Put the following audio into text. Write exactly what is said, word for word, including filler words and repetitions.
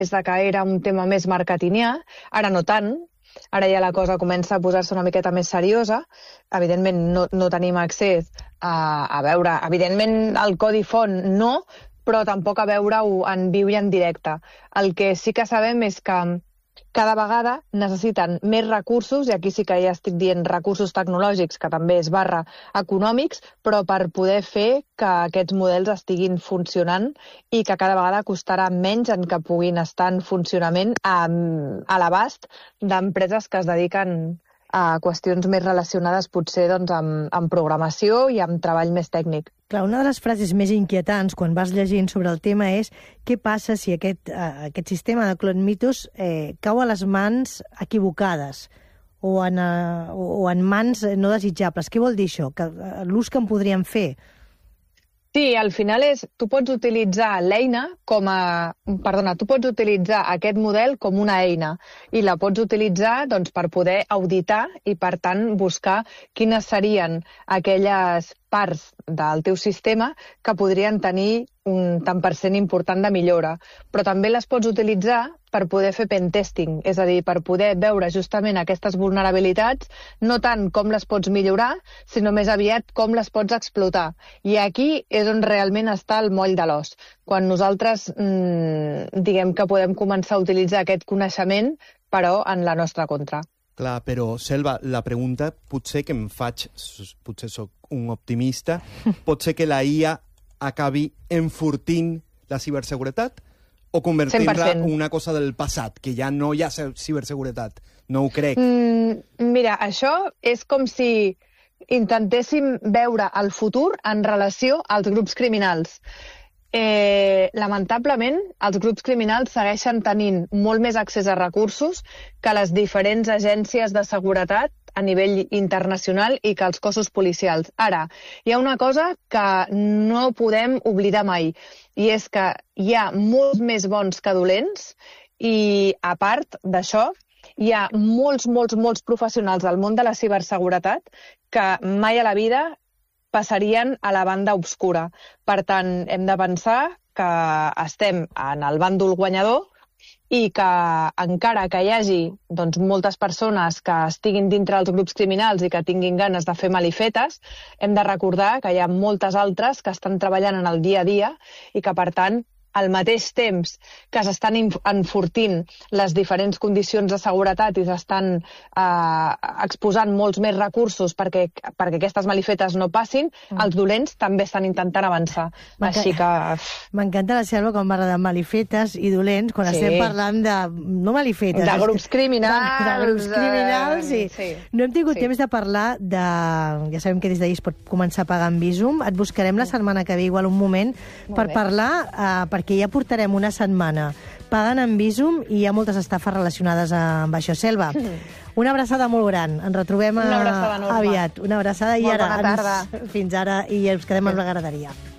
és de que era un tema més marketingià, ara no tant, ara ja la cosa comença a posar-se una miqueta més seriosa. Evidentment no, no tenim accés a, a veure, evidentment el codi font no, però tampoc a veure-ho en viu i en directe. El que sí que sabem és que cada vegada necessiten més recursos, i aquí sí que ja estic dient recursos tecnològics, que també és barra econòmics, però per poder fer que aquests models estiguin funcionant i que cada vegada costarà menys en que puguin estar en funcionament a, a l'abast d'empreses que es dediquen a qüestions més relacionades potser doncs, amb, amb programació i amb treball més tècnic. Clar, una de les frases més inquietants quan vas llegint sobre el tema és què passa si aquest, uh, aquest sistema de Clone Mythos eh, cau a les mans equivocades o en, uh, o en mans no desitjables. Què vol dir això? Que, uh, l'ús que en podríem fer? Sí, al final és, tu pots utilitzar l'eina com a... Perdona, tu pots utilitzar aquest model com una eina i la pots utilitzar doncs, per poder auditar i, per tant, buscar quines serien aquelles parts del teu sistema que podrien tenir un tant per cent important de millora. Però també les pots utilitzar per poder fer pentesting, és a dir, per poder veure justament aquestes vulnerabilitats, no tant com les pots millorar, sinó més aviat com les pots explotar. I aquí és on realment està el moll de l'os. Quan nosaltres mmm, diguem que podem començar a utilitzar aquest coneixement, però en la nostra contra. Clar, però, Selva, la pregunta potser que em faig, potser sóc un optimista, pot ser que la I A acabi enfortint la ciberseguretat o convertint-la en una cosa del passat, que ja no hi ha ciberseguretat? No ho crec. Mm, mira, això és com si intentéssim veure el futur en relació als grups criminals. Eh, lamentablement, els grups criminals segueixen tenint molt més accés a recursos que les diferents agències de seguretat a nivell internacional i que els cossos policials. Ara, hi ha una cosa que no podem oblidar mai, i és que hi ha molts més bons que dolents i, a part d'això, hi ha molts, molts, molts professionals del món de la ciberseguretat que mai a la vida passarien a la banda obscura. Per tant, hem de pensar que estem en el bàndol guanyador i que encara que hi hagi doncs, moltes persones que estiguin dintre dels grups criminals i que tinguin ganes de fer malifetes, hem de recordar que hi ha moltes altres que estan treballant en el dia a dia i que, per tant, al mateix temps que s'estan enfortint les diferents condicions de seguretat i s'estan eh, exposant molts més recursos perquè, perquè aquestes malifetes no passin, mm. els dolents també estan intentant avançar. Així que... M'encanta la Selva quan parla de malifetes i dolents, quan sí. estem parlant de... no malifetes. De grups criminals. De, de grups criminals, sí. sí. No hem tingut sí. temps de parlar de... Ja sabem que des d'ahir es pot començar a pagar amb Bizum. Et buscarem la setmana que ve, igual un moment, Molt per bé. parlar... Eh, perquè ja portarem una setmana pagant amb Bizum i hi ha moltes estafes relacionades amb això. Selva, una abraçada molt gran. Ens retrobem a... una abraçada enorme. aviat. Una abraçada i Molt ara... bona tarda. Ens... Fins ara i ens quedem sí. amb la graderia.